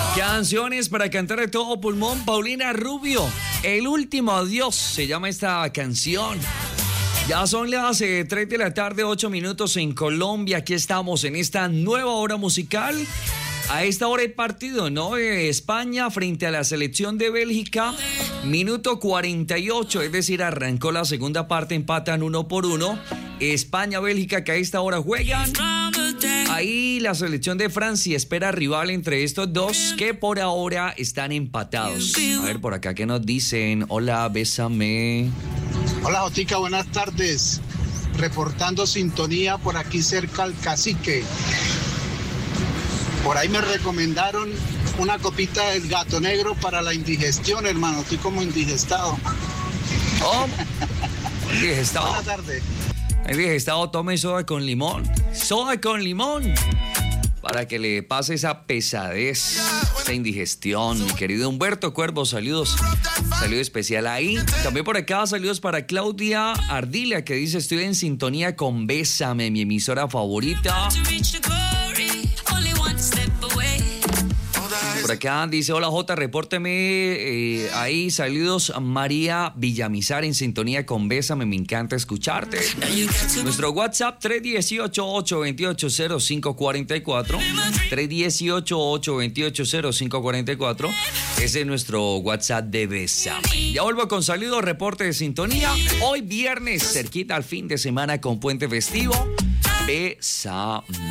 Canciones para cantar de todo pulmón, Paulina Rubio. El último adiós se llama esta canción. Ya son las 3 de la tarde, 8 minutos en Colombia. Aquí estamos en esta nueva hora musical. A esta hora hay partido, ¿no? España frente a la selección de Bélgica. Minuto 48, es decir, arrancó la segunda parte, empatan 1-1. España-Bélgica que a esta hora juegan. Ahí la selección de Francia espera rival entre estos dos que por ahora están empatados. A ver por acá, ¿qué nos dicen? Hola, bésame. Hola, Jotica, buenas tardes. Reportando sintonía por aquí cerca al Cacique. Por ahí me recomendaron una copita del Gato Negro para la indigestión, hermano. Estoy como indigestado. Oh, indigestado. Buenas tardes. El digestado, tome soda con limón. Soda con limón. Para que le pase esa pesadez, esa indigestión. Mi querido Humberto Cuervo, saludos. Saludo especial ahí. También por acá, saludos para Claudia Ardila, que dice: estoy en sintonía con Bésame, mi emisora favorita. Por acá dice: hola Jota, repórteme ahí, saludos María Villamizar en sintonía con Bésame, me encanta escucharte. Nuestro WhatsApp 318-828-0544 318-828-0544. Ese es nuestro WhatsApp de Bésame. Ya vuelvo con saludos, reporte de sintonía. Hoy viernes, cerquita al fin de semana con puente festivo. Bésame.